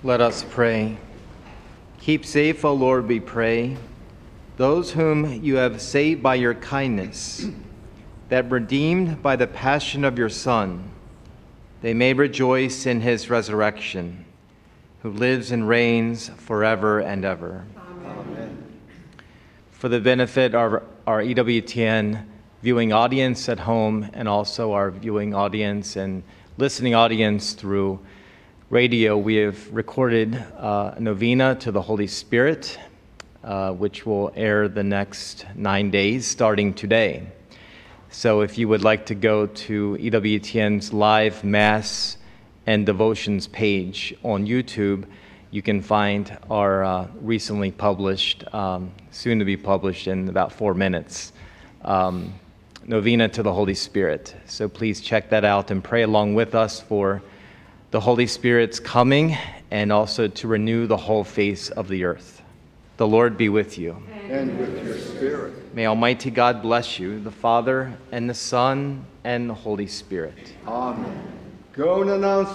Let us pray. Keep safe, O Lord, we pray, those whom you have saved by your kindness, that redeemed by the passion of your Son, they may rejoice in his resurrection, who lives and reigns forever and ever. Amen. For the benefit of our EWTN viewing audience at home and also our viewing audience and listening audience through radio, we have recorded a novena to the Holy Spirit, which will air the next 9 days starting today. So if you would like to go to EWTN's live Mass and devotions page on YouTube, you can find our recently published, soon to be published in about 4 minutes, novena to the Holy Spirit. So please check that out and pray along with us for the Holy Spirit's coming and also to renew the whole face of the earth. The Lord be with you. And with your spirit. May Almighty God bless you, the Father and the Son and the Holy Spirit. Amen. Go and announce